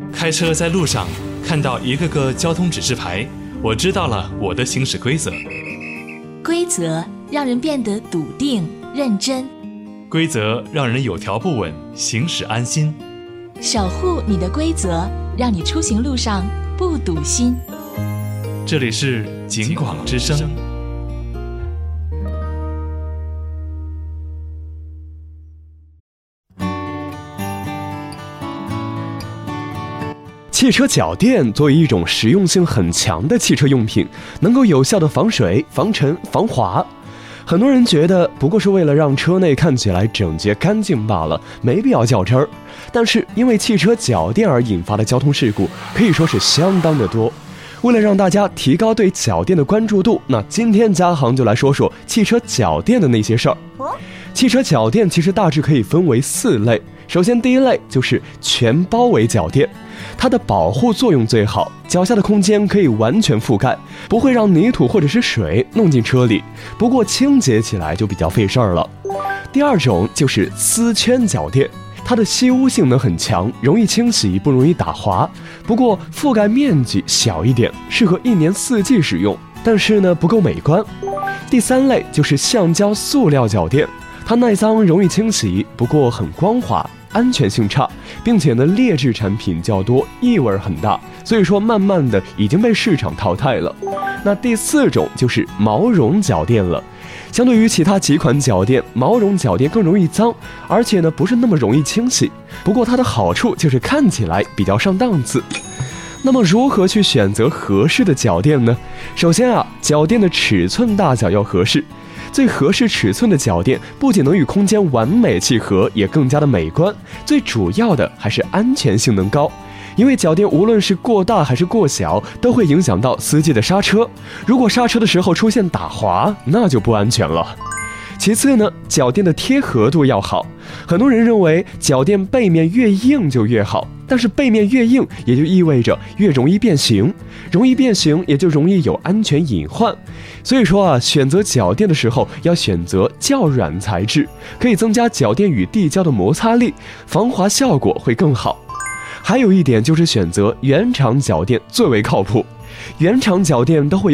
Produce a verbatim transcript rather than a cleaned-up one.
开车在路上看到一个个交通指示牌，我知道了我的行驶规则。 规则让人变得笃定认真， 规则让人有条不紊，行驶安心。 守护你的规则，让你出行路上不堵心。 这里是警广之声。 汽车脚垫作为一种实用性很强的汽车用品，能够有效的防水、防尘、防滑。很多人觉得不过是为了让车内看起来整洁干净罢了，没必要较真儿。但是因为汽车脚垫而引发的交通事故可以说是相当的多。为了让大家提高对脚垫的关注度，那今天嘉航就来说说汽车脚垫的那些事儿。汽车脚垫其实大致可以分为四类。首先第一类就是全包围脚垫，它的保护作用最好，脚下的空间可以完全覆盖，不会让泥土或者是水弄进车里，不过清洁起来就比较费事儿了。第二种就是丝圈脚垫，它的吸污性能很强，容易清洗，不容易打滑，不过覆盖面积小一点，适合一年四季使用，但是呢不够美观。第三类就是橡胶塑料脚垫，它耐脏容易清洗，不过很光滑，安全性差，并且呢劣质产品较多，异味很大，所以说慢慢的已经被市场淘汰了。那第四种就是毛绒脚垫了。相对于其他几款脚垫，毛绒脚垫更容易脏，而且呢不是那么容易清洗，不过它的好处就是看起来比较上档次。那么如何去选择合适的脚垫呢？首先啊，脚垫的尺寸大小要合适。最合适尺寸的脚垫不仅能与空间完美契合，也更加的美观，最主要的还是安全性能高。因为脚垫无论是过大还是过小，都会影响到司机的刹车，如果刹车的时候出现打滑，那就不安全了。其次呢，脚垫的贴合度要好。很多人认为脚垫背面越硬就越好，但是背面越硬也就意味着越容易变形，容易变形也就容易有安全隐患。所以说啊，选择脚垫的时候要选择较软材质，可以增加脚垫与地胶的摩擦力，防滑效果会更好。还有一点就是选择原厂脚垫最为靠谱，原厂脚垫都会